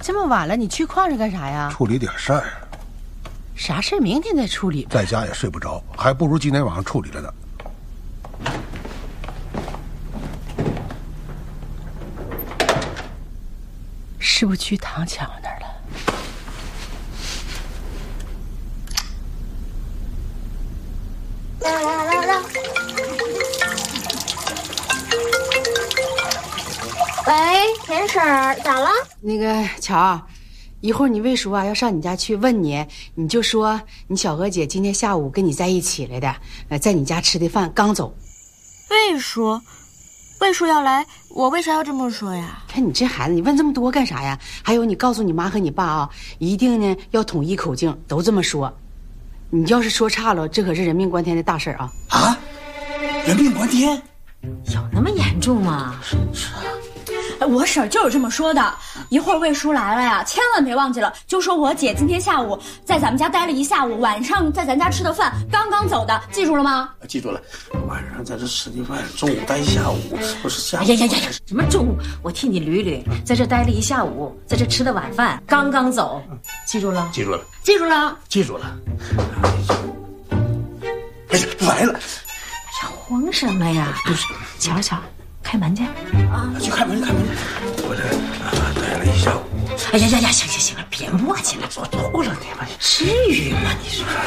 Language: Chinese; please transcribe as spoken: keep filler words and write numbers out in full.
这么晚了，你去矿上干啥呀？ 处理点事儿。 啥事明天再处理。 在家也睡不着，还不如今天晚上处理了呢。 是不是去唐强那儿了？ 来来来来，喂，田婶儿，咋了？ 那个乔，一会儿你魏叔啊要上你家去问你，你就说你小娥姐今天下午跟你在一起来的，呃，在你家吃的饭刚走。 魏叔，魏叔要来，我为啥要这么说呀？ 看你这孩子，你问这么多干啥呀？还有，你告诉你妈和你爸啊，一定呢要统一口径，都这么说。你要是说差了，这可是人命关天的大事啊！ 啊，人命关天， 有那么严重吗？ 是啊。 我婶儿就是这么说的。一会儿魏叔来了呀，千万别忘记了，就说我姐今天下午在咱们家待了一下午，晚上在咱家吃的饭，刚刚走的，记住了吗？ 记住了，晚上在这吃的饭，中午待一下午，不是下午。 哎呀呀呀呀！什么中午？我替你捋捋，在这待了一下午，在这吃的晚饭，刚刚走，记住了？ 记住了， 记住了， 记住了。哎呀，来了！ 哎呀，慌什么呀？不是，瞧瞧。开门去啊！去开门，开门！我这啊待了一下午。 哎呀呀呀，行行行了，别磨叽了， 做错了你们， 至于吗？你说。